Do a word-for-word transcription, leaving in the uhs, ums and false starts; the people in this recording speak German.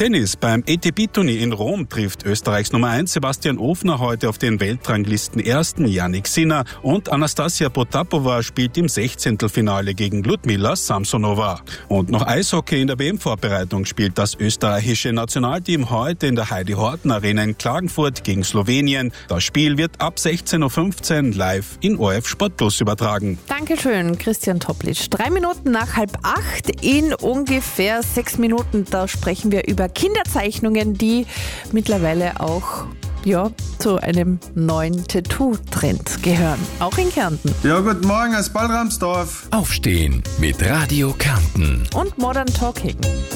Tennis. Beim A T P-Turnier in Rom trifft Österreichs Nummer eins Sebastian Ofner heute auf den Weltranglisten ersten Jannik Sinner und Anastasia Potapova spielt im Sechzehntelfinale gegen Ludmila Samsonova. Und noch Eishockey in der W M-Vorbereitung spielt das österreichische Nationalteam heute in der Heidi-Horten-Arena in Klagenfurt gegen Slowenien. Das Spiel wird ab sechzehn Uhr fünfzehn live in O R F Sport Plus übertragen. Dankeschön, Christian Toplic. Drei Minuten nach halb acht, in ungefähr sechs Minuten, da sprechen wir über Kinderzeichnungen, die mittlerweile auch ja, zu einem neuen Tattoo-Trend gehören. Auch in Kärnten. Ja, guten Morgen aus Balramsdorf. Aufstehen mit Radio Kärnten. Und Modern Talking.